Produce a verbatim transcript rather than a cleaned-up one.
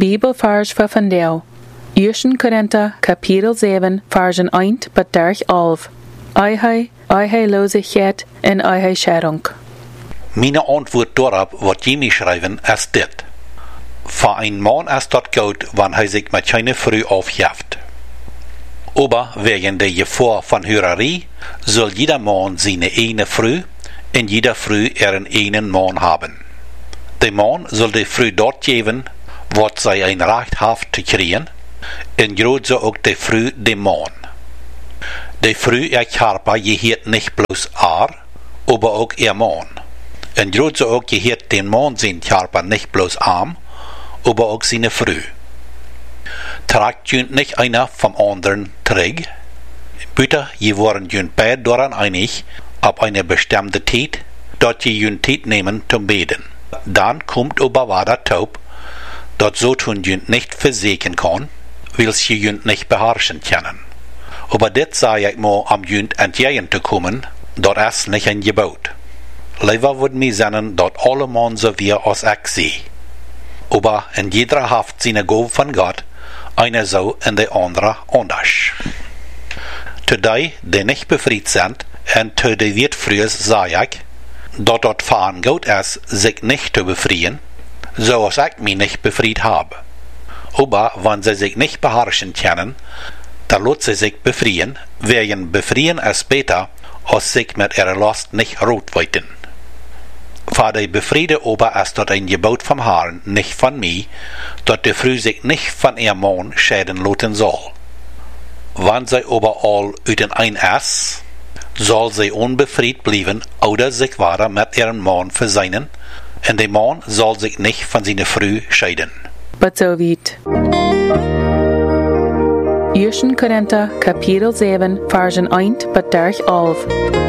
Bibelvers voor vandaag. Eerste Korinther, kapitel zeven, versen één tot dertig elf. Eihei, eihei losigheid en eihei scherung. Mijn antwoord daarop wat Jimmy schrijven is dit. Voor een man is dat goed, wanneer hij zich met zijn vrouw afgeeft. Aber wegen der Gefahr von Hurerei soll jeder Mann seine eine Frau und jeder Frau ihren einen Mann haben. Der Mann soll der Frau dort geben, wat zij ein Recht hat zu kriegen, und grad so auch der Frau dem Mann. Der Frau ihr Körper gehört nicht bloß er, aber auch ihr Mann. Und grad so auch gehört den Mann sein Körper nicht bloß arm, aber auch seine Frau. Tragt jünt nicht einer vom anderen träg. Bitte, je waren jünt beide daran einig, ab eine bestimmte Zeit, dort je jünt Zeit nehmen zum Beten. Dann kommt aber weiter taub, dort so tun jünt nicht versichern kann, weil sie jünt nicht beherrschen können. Aber das sei ich mal am jünt entgegen zu kommen, dort ist nicht ein Gebot. Lieber würden mir sagen, dort alle Mann so wie als ich sehe. Aber in jeder Haft seine Gabe von Gott, eine so und der andere anders. Zu die, die nicht befreit sind, und zu die wird früher sage ich, dort dort fahren gut ist, sich nicht zu befreien, so als ich mich nicht befreit habe. Aber wenn sie sich nicht beherrschen können, dann lässt sie sich befreien, wegen befreien ist besser, als sich mit ihrer Last nicht rot weiten. Für die Befriede aber ist dort ein Gebot vom Herrn, nicht von mir, dort die Frau sich nicht von ihrem Mann schäden lassen soll. Wenn sie aber all üten ein ist, soll sie unbefreit bleiben oder sich weiter mit ihrem Mann verseinen, und der Mann soll sich nicht von seiner Frau scheiden. But so weit. Eerste Korinther, kapitel zeven, versen één tot dertig elf.